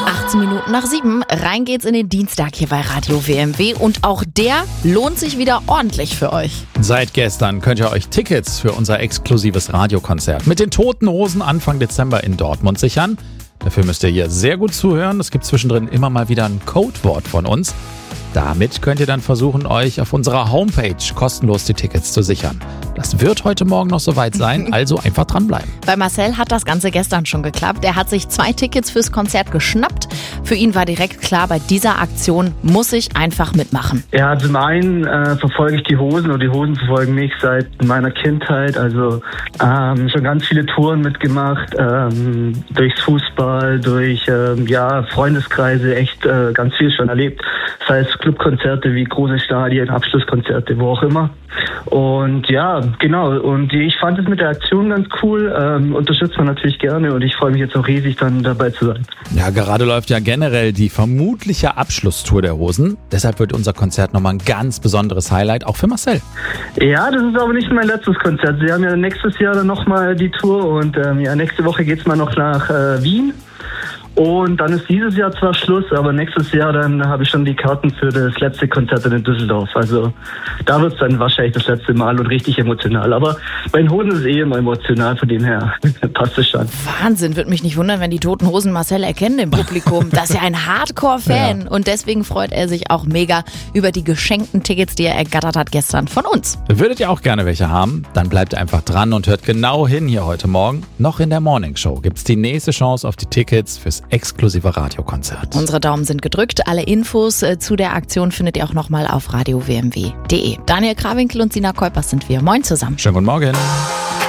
18 Minuten nach 7. Rein geht's in den Dienstag hier bei Radio WMW. Und auch der lohnt sich wieder ordentlich für euch. Seit gestern könnt ihr euch Tickets für unser exklusives Radiokonzert mit den Toten Hosen Anfang Dezember in Dortmund sichern. Dafür müsst ihr hier sehr gut zuhören. Es gibt zwischendrin immer mal wieder ein Codewort von uns. Damit könnt ihr dann versuchen, euch auf unserer Homepage kostenlos die Tickets zu sichern. Das wird heute Morgen noch soweit sein, also einfach dranbleiben. Bei Marcel hat das Ganze gestern schon geklappt. Er hat sich 2 Tickets fürs Konzert geschnappt. Für ihn war direkt klar, bei dieser Aktion muss ich einfach mitmachen. Ja, zum einen verfolge ich die Hosen und die Hosen verfolgen mich seit meiner Kindheit. Also schon ganz viele Touren mitgemacht, durchs Fußball, durch Freundeskreise, echt ganz viel schon erlebt. Das heißt Clubkonzerte wie große Stadien, Abschlusskonzerte, wo auch immer. Und ja, genau. Und ich fand es mit der Aktion ganz cool. Unterstützt man natürlich gerne und ich freue mich jetzt auch riesig, dann dabei zu sein. Ja, gerade läuft ja generell die vermutliche Abschlusstour der Hosen. Deshalb wird unser Konzert nochmal ein ganz besonderes Highlight, auch für Marcel. Ja, das ist aber nicht mein letztes Konzert. Sie haben ja nächstes Jahr dann nochmal die Tour und nächste Woche geht's mal noch nach Wien. Und dann ist dieses Jahr zwar Schluss, aber nächstes Jahr dann habe ich schon die Karten für das letzte Konzert in Düsseldorf. Also da wird es dann wahrscheinlich das letzte Mal und richtig emotional. Aber bei den Hosen ist es immer emotional, von dem her passt es schon. Wahnsinn, würde mich nicht wundern, wenn die Toten Hosen Marcel erkennen im Publikum. Das ist ja ein Hardcore-Fan. Ja. Und deswegen freut er sich auch mega über die geschenkten Tickets, die er ergattert hat gestern von uns. Würdet ihr auch gerne welche haben? Dann bleibt einfach dran und hört genau hin hier heute Morgen. Noch in der Morning Show gibt es die nächste Chance auf die Tickets fürs exklusive Radiokonzert. Unsere Daumen sind gedrückt. Alle Infos zu der Aktion findet ihr auch nochmal auf radiowmw.de. Daniel Krawinkel und Sina Kuipers sind wir. Moin zusammen. Schönen guten Morgen.